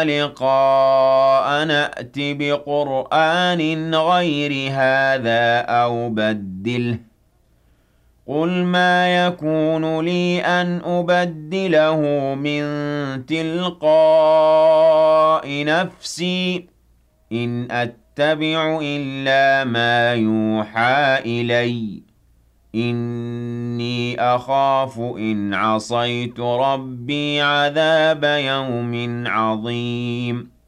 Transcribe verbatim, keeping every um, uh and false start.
لقاء نأت بقرآن غير هذا أو بدله قُلْ مَا يَكُونُ لِي أَنْ أُبَدِّلَهُ مِن تِلْقَاءِ نَفْسِي إِنْ أَتَّبِعُ إِلَّا مَا يُوحَىٰ إِلَيَّ إِنِّي أَخَافُ إِنْ عَصَيْتُ رَبِّي عَذَابَ يَوْمٍ عَظِيمٍ